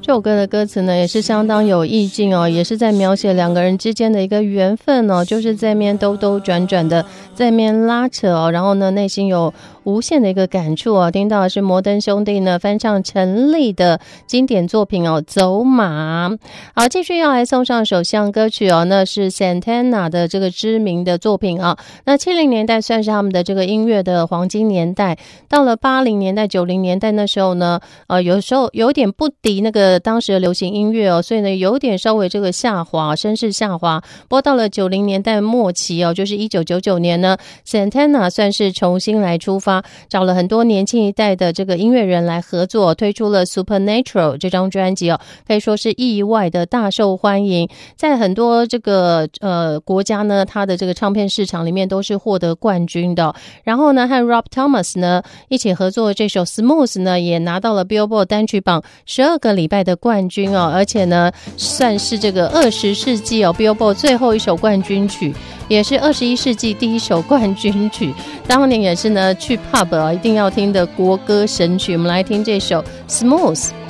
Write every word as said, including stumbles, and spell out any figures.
这首歌的歌词呢也是相当有意境哦，也是在描写两个人之间的一个缘分哦，就是在面兜兜转转的在面拉扯哦，然后呢内心有无限的一个感触哦。听到的是摩登兄弟呢翻唱陈粒的经典作品哦，走马。好，继续要来送上首相歌曲哦，那是 Santana 的这个知名的作品啊。那七零年代算是他们的这个音乐的黄金年代，到了八零年代九零年代那时候呢呃有时候有点不敌那个当时的流行音乐哦，所以呢有点稍微这个下滑，声势下滑。不过到了九零年代末期哦，就是一九九九年呢 Santana 算是重新来出发，找了很多年轻一代的这个音乐人来合作，推出了 Supernatural 这张专辑哦，可以说是意外的大受欢迎，在很多这个呃国家呢，它的这个唱片市场里面都是获得冠军的哦。然后呢，和 Rob Thomas 呢一起合作的这首 Smooth 呢，也拿到了 Billboard 单曲榜十二个礼拜的冠军哦，而且呢，算是这个二十世纪哦 Billboard 最后一首冠军曲，也是二十一世纪第一首冠军曲。当年也是呢去 pub 哦一定要听的国歌神曲。我们来听这首 Smooth。